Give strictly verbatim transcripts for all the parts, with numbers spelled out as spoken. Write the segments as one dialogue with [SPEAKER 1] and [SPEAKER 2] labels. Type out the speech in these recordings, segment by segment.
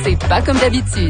[SPEAKER 1] C'est pas comme d'habitude.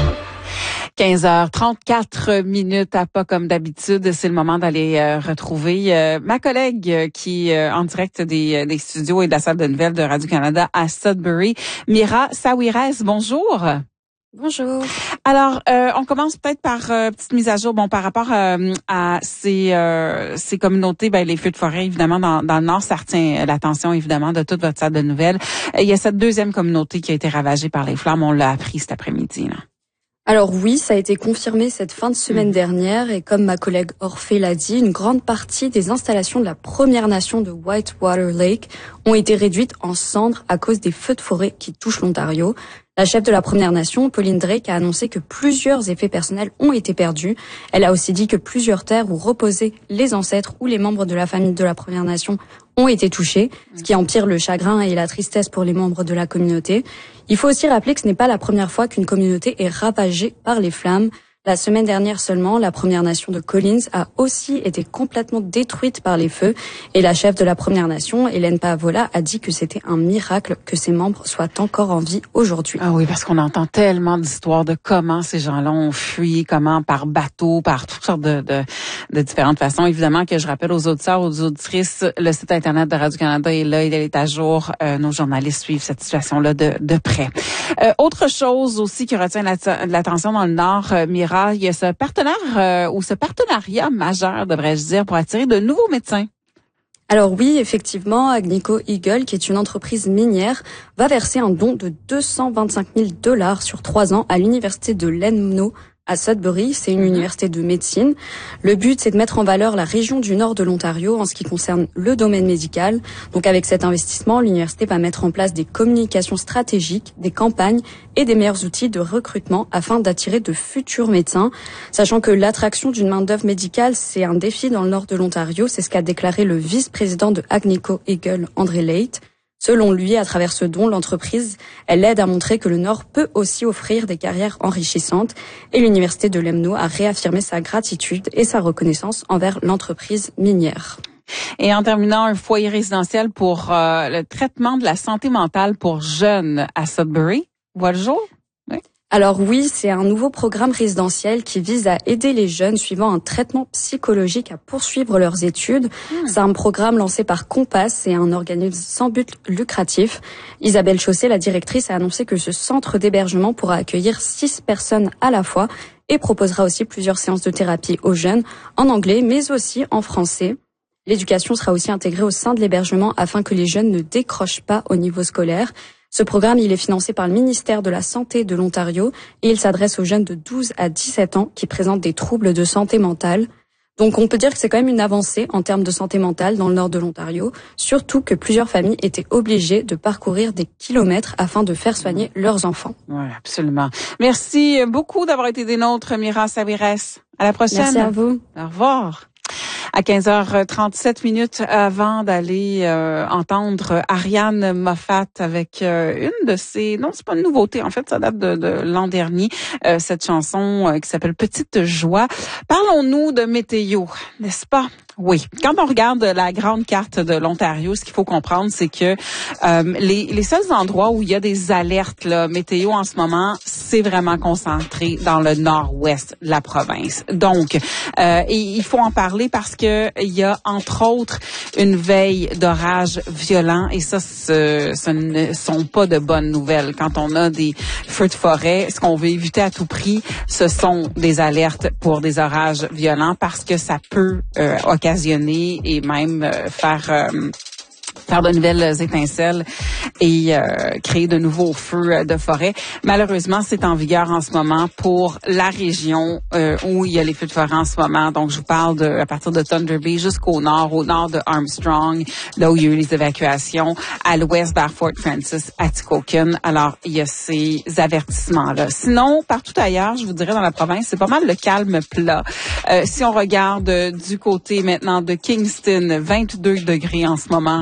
[SPEAKER 2] quinze heures trente-quatre minutes à pas comme d'habitude, c'est le moment d'aller euh, retrouver euh, ma collègue euh, qui est euh, en direct des, des studios et de la salle de nouvelles de Radio-Canada à Sudbury, Mira Sawiris. Bonjour.
[SPEAKER 3] Bonjour.
[SPEAKER 2] Alors, euh, on commence peut-être par euh, petite mise à jour, bon, par rapport euh, à ces euh, ces communautés, ben les feux de forêt, évidemment, dans, dans le Nord, ça retient l'attention, évidemment, de toute votre salle de nouvelles. Il y a cette deuxième communauté qui a été ravagée par les flammes, on l'a appris cet après-midi, là.
[SPEAKER 3] Alors oui, ça a été confirmé cette fin de semaine mmh. dernière et comme ma collègue Orphée l'a dit, une grande partie des installations de la Première Nation de Whitewater Lake ont été réduites en cendres à cause des feux de forêt qui touchent l'Ontario. La chef de la Première Nation, Pauline Drake, a annoncé que plusieurs effets personnels ont été perdus. Elle a aussi dit que plusieurs terres où reposaient les ancêtres ou les membres de la famille de la Première Nation ont été touchés, ce qui empire le chagrin et la tristesse pour les membres de la communauté. Il faut aussi rappeler que ce n'est pas la première fois qu'une communauté est ravagée par les flammes. La semaine dernière seulement, la Première Nation de Collins a aussi été complètement détruite par les feux et la chef de la Première Nation, Hélène Pavola, a dit que c'était un miracle que ses membres soient encore en vie aujourd'hui.
[SPEAKER 2] Ah oui, parce qu'on entend tellement d'histoires de comment ces gens-là ont fui, comment par bateau, par toutes sortes de, de, de différentes façons. Évidemment que je rappelle aux auditeurs, aux auditrices, le site Internet de Radio-Canada est là, il est à jour. Euh, nos journalistes suivent cette situation-là de, de près. Euh, autre chose aussi qui retient l'attention dans le Nord, euh, Mira, il y a ce partenaire euh, ou ce partenariat majeur, devrais-je dire, pour attirer de nouveaux médecins.
[SPEAKER 3] Alors oui, effectivement, Agnico Eagle, qui est une entreprise minière, va verser un don de deux cent vingt-cinq mille dollars sur trois ans à l'université de Lemno à Sudbury. C'est une université de médecine. Le but, c'est de mettre en valeur la région du nord de l'Ontario en ce qui concerne le domaine médical. Donc avec cet investissement, l'université va mettre en place des communications stratégiques, des campagnes et des meilleurs outils de recrutement afin d'attirer de futurs médecins. Sachant que l'attraction d'une main-d'œuvre médicale, c'est un défi dans le nord de l'Ontario. C'est ce qu'a déclaré le vice-président de Agnico Eagle, André Late. Selon lui, à travers ce don, l'entreprise, elle aide à montrer que le Nord peut aussi offrir des carrières enrichissantes. Et l'université de Lemno a réaffirmé sa gratitude et sa reconnaissance envers l'entreprise minière.
[SPEAKER 2] Et en terminant, un foyer résidentiel pour euh, le traitement de la santé mentale pour jeunes à Sudbury voit le jour? Oui.
[SPEAKER 3] Alors oui, c'est un nouveau programme résidentiel qui vise à aider les jeunes suivant un traitement psychologique à poursuivre leurs études. Mmh. C'est un programme lancé par Compass, c'est un organisme sans but lucratif. Isabelle Chaussé, la directrice, a annoncé que ce centre d'hébergement pourra accueillir six personnes à la fois et proposera aussi plusieurs séances de thérapie aux jeunes en anglais, mais aussi en français. L'éducation sera aussi intégrée au sein de l'hébergement afin que les jeunes ne décrochent pas au niveau scolaire. Ce programme, il est financé par le ministère de la Santé de l'Ontario et il s'adresse aux jeunes de douze à dix-sept ans qui présentent des troubles de santé mentale. Donc on peut dire que c'est quand même une avancée en termes de santé mentale dans le nord de l'Ontario, surtout que plusieurs familles étaient obligées de parcourir des kilomètres afin de faire soigner leurs enfants.
[SPEAKER 2] Oui, absolument. Merci beaucoup d'avoir été des nôtres, Mira Sawiris. À la prochaine.
[SPEAKER 3] Merci à vous.
[SPEAKER 2] Au revoir. À quinze heures trente-sept minutes avant d'aller euh, entendre Ariane Moffat avec euh, une de ses... Non, c'est pas une nouveauté. En fait, ça date de, de l'an dernier, euh, cette chanson euh, qui s'appelle Petite Joie. Parlons-nous de météo, n'est-ce pas? Oui. Quand on regarde la grande carte de l'Ontario, ce qu'il faut comprendre, c'est que euh, les, les seuls endroits où il y a des alertes là, météo en ce moment, c'est vraiment concentré dans le nord-ouest de la province. Donc, euh, et il faut en parler parce que il y a entre autres une veille d'orage violent et ça, ce, ce ne sont pas de bonnes nouvelles. Quand on a des feux de forêt, ce qu'on veut éviter à tout prix, ce sont des alertes pour des orages violents parce que ça peut euh, occasionner et même euh, faire euh, faire de nouvelles étincelles et euh, créer de nouveaux feux de forêt. Malheureusement, c'est en vigueur en ce moment pour la région euh, où il y a les feux de forêt en ce moment. Donc, je vous parle de à partir de Thunder Bay jusqu'au nord, au nord de Armstrong, là où il y a eu les évacuations, à l'ouest vers Fort Francis, à Atikokan. Alors, il y a ces avertissements-là. Sinon, partout ailleurs, je vous dirais dans la province, c'est pas mal le calme plat. Euh, si on regarde euh, du côté maintenant de Kingston, vingt-deux degrés en ce moment avec un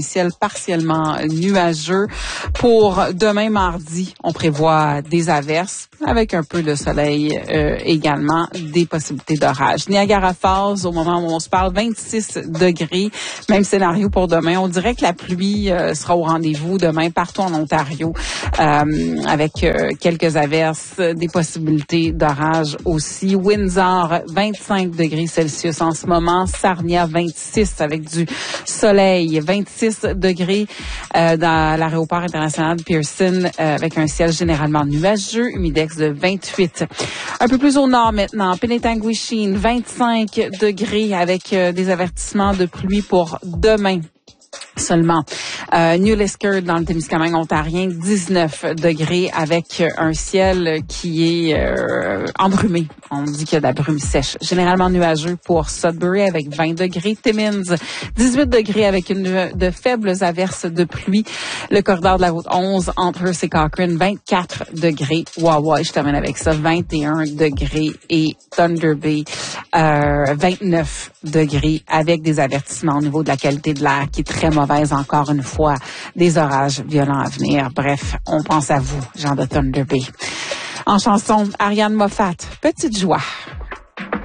[SPEAKER 2] ciel partiellement nuageux. Pour demain mardi, on prévoit des averses avec un peu de soleil euh, également, des possibilités d'orage. Niagara Falls, au moment où on se parle, vingt-six degrés. Même scénario pour demain. On dirait que la pluie euh, sera au rendez-vous demain partout en Ontario, euh, avec euh, quelques averses, des possibilités d'orage aussi. Windsor, vingt-cinq degrés Celsius en ce moment. Sarnia, vingt-six avec du soleil. vingt-six degrés euh, dans l'aéroport international de Pearson euh, avec un ciel généralement nuageux, humidex de vingt-huit. Un peu plus au nord maintenant, Penetanguishene, vingt-cinq degrés avec euh, des avertissements de pluie pour demain seulement. Euh, New Liskeard dans le Témiscamingue ontarien, dix-neuf degrés avec un ciel qui est euh, embrumé. On dit qu'il y a de la brume sèche. Généralement nuageux pour Sudbury avec vingt degrés. Timmins, dix-huit degrés avec une de faibles averses de pluie. Le corridor de la route onze entre Hearst et Cochrane, vingt-quatre degrés. Wawa, je termine avec ça, vingt et un degrés. Et Thunder Bay, euh, vingt-neuf degrés avec des avertissements au niveau de la qualité de l'air qui est très mauvaise encore une fois. Des orages violents à venir. Bref, on pense à vous, gens de Thunder Bay. En chanson, Ariane Moffat, Petite joie.